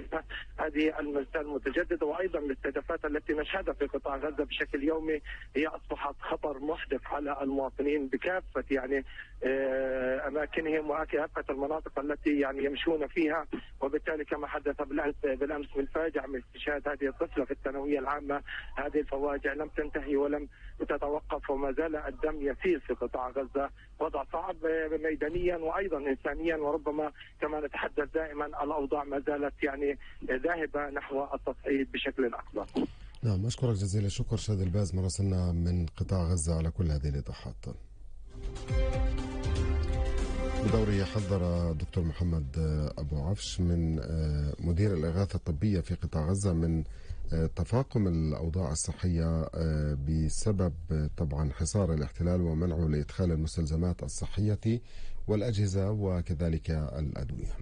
هذه المأساة المتجددة، وأيضا الاستهدافات التي نشهدها في قطاع غزة بشكل يومي هي أصبحت خطر محدق على المواطنين بكافة أماكنهم وكافة المناطق التي يمشون فيها. وبالتالي كما حدث بالأمس من فاجعة من استشهاد هذه الطفلة في الثانوية العامة، هذه الفواجع لم تنتهي ولم تتوقف، وما زال الدم يسيل في قطاع غزة. وضع صعب ميدانيا وأيضا إنسانيا، وربما كما نتحدث دائما الأوضاع ما زالت ذاهبة نحو التصعيد بشكل أكبر. نعم، أشكرك جزيل الشكر شادي الباز مراسلنا من قطاع غزة على كل هذه الإيضاحات. بدوره حذر دكتور محمد أبو عفش من مدير الإغاثة الطبية في قطاع غزة من تفاقم الأوضاع الصحية بسبب طبعا حصار الاحتلال ومنعه لإدخال المستلزمات الصحية والأجهزة وكذلك الأدوية.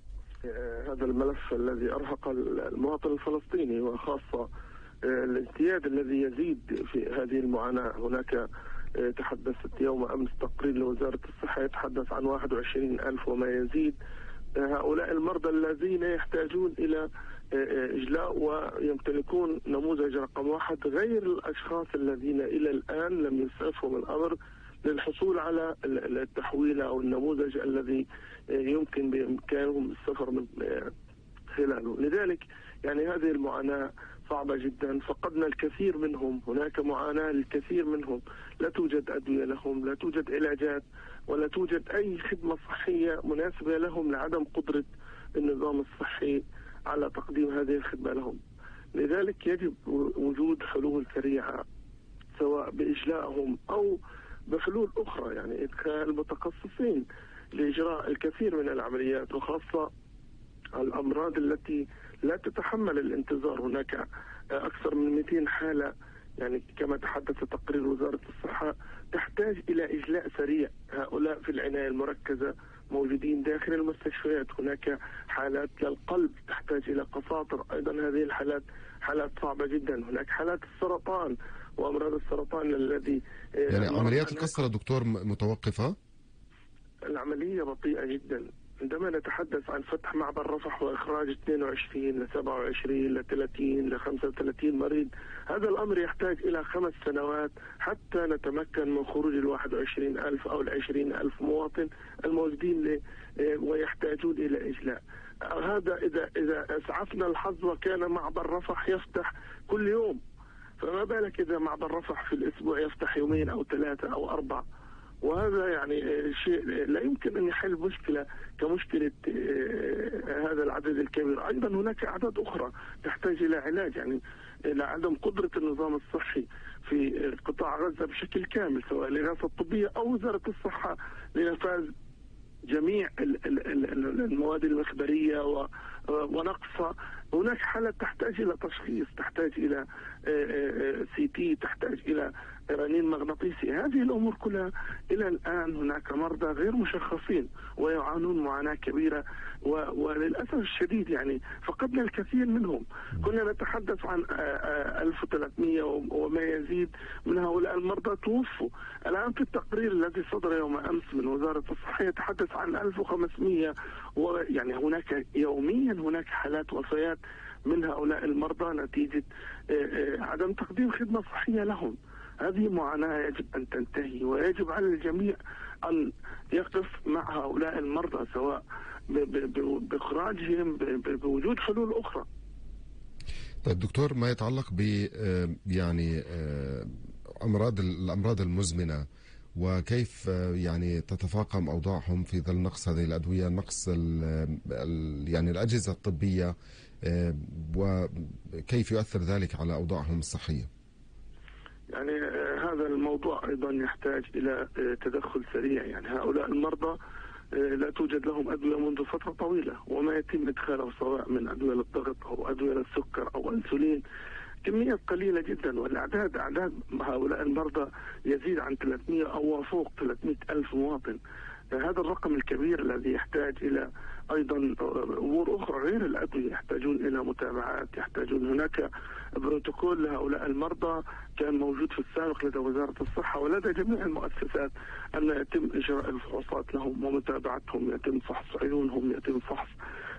هذا الملف الذي أرهق المواطن الفلسطيني، وخاصة الازدياد الذي يزيد في هذه المعاناة. هناك تحدثت يوم أمس تقرير لوزارة الصحة يتحدث عن 21,000 وما يزيد هؤلاء المرضى الذين يحتاجون إلى إجلاء ويمتلكون نموذج رقم 1، غير الأشخاص الذين إلى الآن لم يسعفهم الأمر للحصول على التحويل أو النموذج الذي يمكن بإمكانهم السفر من خلاله. لذلك هذه المعاناة صعبة جدا، فقدنا الكثير منهم، هناك معاناة للكثير منهم، لا توجد أدوية لهم، لا توجد علاجات، ولا توجد أي خدمة صحية مناسبة لهم لعدم قدرة النظام الصحي على تقديم هذه الخدمة لهم. لذلك يجب وجود حلول سريعة، سواء بإجلائهم أو بحلول أخرى، إدخال المتخصصين لإجراء الكثير من العمليات، وخاصة الأمراض التي لا تتحمل الانتظار. هناك أكثر من 200 حالة كما تحدث تقرير وزارة الصحة تحتاج إلى إجلاء سريع. هؤلاء في العناية المركزة موجودين داخل المستشفيات. هناك حالات للقلب تحتاج إلى قساطر، أيضا هذه الحالات حالات صعبة جدا. هناك حالات السرطان وأمراض السرطان الذي عمليات القسطرة دكتور متوقفة؟ العملية بطيئة جدا. عندما نتحدث عن فتح معبر رفح وإخراج 22 ل 27 ل 30 ل 35 مريض، هذا الأمر يحتاج إلى 5 سنوات حتى نتمكن من خروج 21,000 أو 20,000 مواطن الموجودين ويحتاجون إلى إجلاء. هذا إذا أسعفنا الحظ وكان معبر رفح يفتح كل يوم، فما بالك إذا معبر رفح في الأسبوع يفتح 2 أو 3 أو 4. وهذا شيء لا يمكن أن يحل مشكلة كمشكلة هذا العدد الكبير. أيضا هناك أعداد أخرى تحتاج إلى علاج، إلى عدم قدرة النظام الصحي في قطاع غزة بشكل كامل، سواء الإغاثة الطبية أو وزارة الصحة لنفاذ جميع المواد المخبرية ونقصها. هناك حالة تحتاج إلى تشخيص، تحتاج إلى CT، تحتاج إلى رنين مغناطيسي. هذه الأمور كلها إلى الآن هناك مرضى غير مشخصين ويعانون معاناة كبيرة، وللأسف الشديد فقدنا الكثير منهم. كنا نتحدث عن 1300 وما يزيد من هؤلاء المرضى توفوا. الآن في التقرير الذي صدر يوم أمس من وزارة الصحة يتحدث عن 1500، هناك يوميا هناك حالات وفيات من هؤلاء المرضى نتيجة عدم تقديم خدمة صحية لهم. هذه معاناة يجب أن تنتهي، ويجب على الجميع أن يقف مع هؤلاء المرضى، سواء بإخراجهم بوجود حلول أخرى. طيب دكتور، ما يتعلق ب الأمراض المزمنة، وكيف تتفاقم أوضاعهم في ظل نقص هذه الأدوية، نقص الأجهزة الطبية، وكيف يؤثر ذلك على أوضاعهم الصحية؟ هذا الموضوع أيضا يحتاج إلى تدخل سريع. هؤلاء المرضى لا توجد لهم أدوية منذ فترة طويلة، وما يتم إدخاله سواء من أدوية للضغط أو أدوية للسكر أو أنسولين كمية قليلة جدا، والأعداد أعداد هؤلاء المرضى يزيد عن 300 أو فوق 300 ألف مواطن. هذا الرقم الكبير الذي يحتاج إلى أيضا أمور أخرى غير الأدوية، يحتاجون إلى متابعات، يحتاجون هناك بروتوكول لهؤلاء المرضى كان موجود في السابق لدى وزارة الصحة ولدى جميع المؤسسات، أن يتم إجراء الفحوصات لهم ومتابعتهم، يتم فحص عيونهم، يتم فحص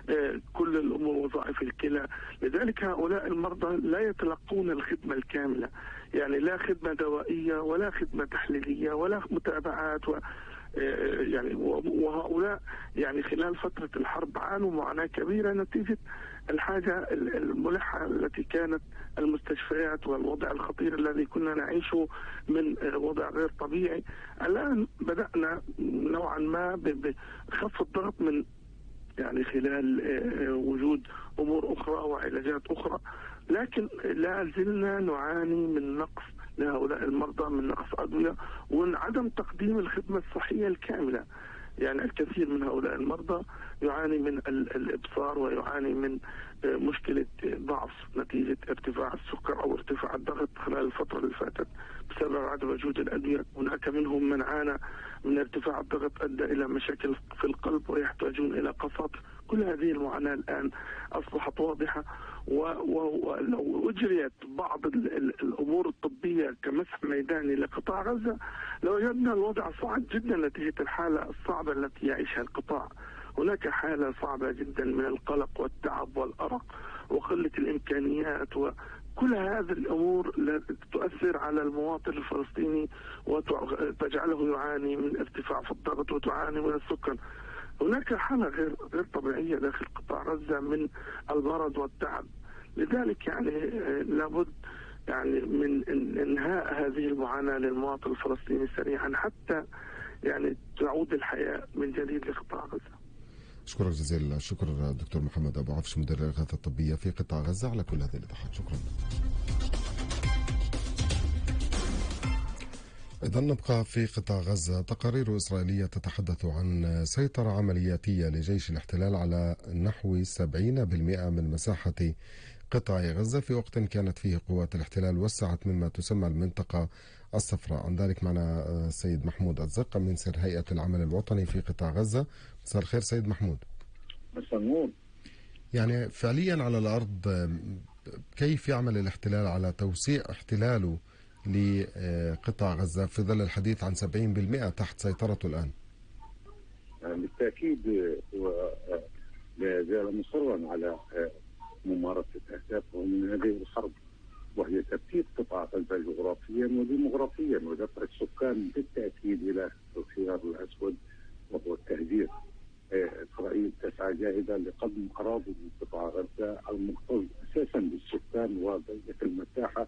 كل الأمور، وظائف الكلى. لذلك هؤلاء المرضى لا يتلقون الخدمة الكاملة، يعني لا خدمة دوائية ولا خدمة تحليلية ولا متابعات يعني وهؤلاء يعني خلال فترة الحرب عانوا معاناة كبيرة نتيجة الحاجة الملحة التي كانت المستشفيات والوضع الخطير الذي كنا نعيشه من وضع غير طبيعي. الآن بدأنا نوعا ما بخف الضغط من يعني خلال وجود أمور أخرى وعلاجات أخرى، لكن لا زلنا نعاني من نقص لهؤلاء المرضى، من نقص أدوية ومن عدم تقديم الخدمة الصحية الكاملة. يعني الكثير من هؤلاء المرضى يعاني من الإبصار ويعاني من مشكلة ضعف نتيجة ارتفاع السكر أو ارتفاع الضغط خلال الفترة اللي فاتت بسبب عدم وجود الأدوية. هناك منهم من عانى من ارتفاع الضغط أدى إلى مشاكل في القلب ويحتاجون إلى قسط. كل هذه المعاناة الآن أصبحت واضحة، ولو أجريت بعض الأمور الطبية كمسح ميداني لقطاع غزة لوجدنا الوضع صعب جدا نتيجة الحالة الصعبة التي يعيشها القطاع. هناك حالة صعبة جدا من القلق والتعب والأرق وقلة الإمكانيات، وكل هذه الأمور تؤثر على المواطن الفلسطيني وتجعله يعاني من ارتفاع في الضغط وتعاني من السكر. هناك حالة غير طبيعية داخل قطاع غزة من المرض والتعب. لذلك يعني لابد يعني من انهاء هذه المعاناة للمواطن الفلسطيني سريعا حتى يعني تعود الحياة من جديد لقطاع غزة. أشكرك جزيل الشكر دكتور محمد أبو عفش مدير الإغاثة الطبية في قطاع غزة على كل هذه الإيضاحات. شكرا. إذا نبقى في قطاع غزة. تقارير إسرائيلية تتحدث عن سيطرة عملياتية لجيش الاحتلال على نحو 70% من مساحة قطاع غزة في وقت كانت فيه قوات الاحتلال وسعت مما تسمى المنطقة الصفراء. عن ذلك معنا السيد محمود الزق من سر هيئة العمل الوطني في قطاع غزة. مساء الخير سيد محمود. مساء النور. يعني فعليا على الأرض كيف يعمل الاحتلال على توسيع احتلاله لقطاع غزة في ظل الحديث عن 70% تحت سيطرته الآن؟ بالتأكيد هو لا زال مصرا على ممارسة أهدافه من هذه الحرب، وهي ترتيب قطاع غزة جغرافيا وديموغرافيا ودفع السكان بالتأكيد إلى الخيار الأسود وهو التهجير. إسرائيل تسعى جاهدة لقدم أراضي من قطاع غزة المكتظ أساسا بالسكان وضيق المساحة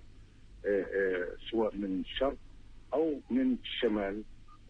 سواء من الشرق أو من الشمال،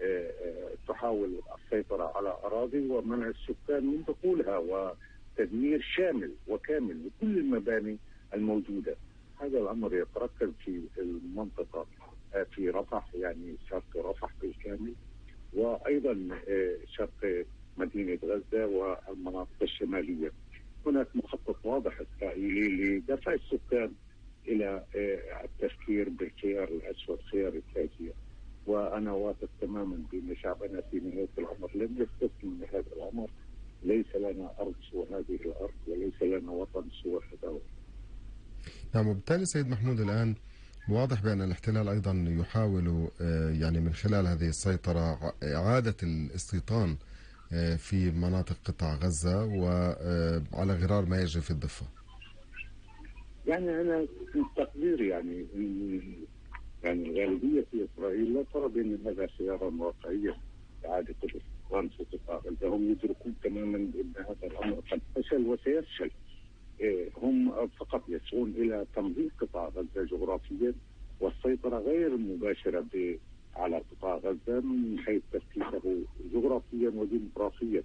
تحاول السيطرة على أراضي ومنع السكان من دخولها وتدمير شامل وكامل لكل المباني الموجودة. هذا الأمر يتركز في المنطقة في رفح، يعني شرق رفح بالكامل، وأيضا شرق مدينة غزة والمناطق الشمالية. هناك مخطط واضح إسرائيلي لدفع السكان إلى التفكير بالخيار الأسود، خيار التهجير. وأنا واثق تماما بأن شعبنا في نهاية الأمر لن يستسلم من هذا الأمر. ليس لنا أرض سوى هذه الأرض وليس لنا وطن سوى هذا. نعم، وبالتالي سيد محمود الآن واضح بأن الاحتلال أيضا يحاول يعني من خلال هذه السيطرة إعادة الاستيطان في مناطق قطاع غزة وعلى غرار ما يجري في الضفة. يعني أنا من تقديري يعني الغالبية في إسرائيل لا ترى بأن هذا خيارا واقعيا إعادة الاستيطان في قطاع غزة. هم يدركون تماما بأن هذا الأمر قد فشل وسيفشل. هم فقط يسعون إلى تمزيق قطاع غزة جغرافيا والسيطرة غير المباشرة على قطاع غزة من حيث تفكيكه جغرافيا وديموغرافيا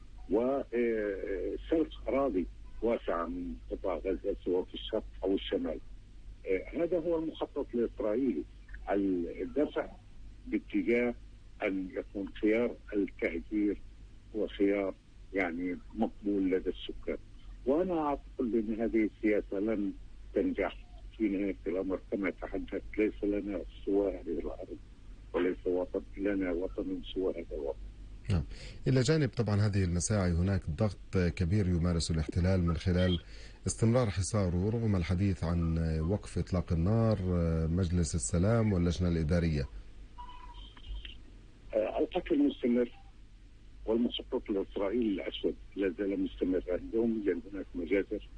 وسلق أراضي واسعة من قطاع غزة سواء في الشرق أو الشمال. هذا هو المخطط الإسرائيلي، الدفع باتجاه أن يكون خيار التهجير هو خيار يعني مقبول لدى السكان. وأنا أعتقد أن هذه السياسة لن تنجح في نهاية الأمر. كما تحدثت ليس لنا سوى هذه الأرض وليس لنا وطن سوى هذا الوطن. نعم. إلى جانب طبعا هذه المساعي هناك ضغط كبير يمارسه الاحتلال من خلال استمرار حصاره رغم الحديث عن وقف إطلاق النار، مجلس السلام واللجنة الإدارية. القتل مستمر والمخطط الإسرائيلي الأسود لا زال مستمرا. يوميا هناك مجازر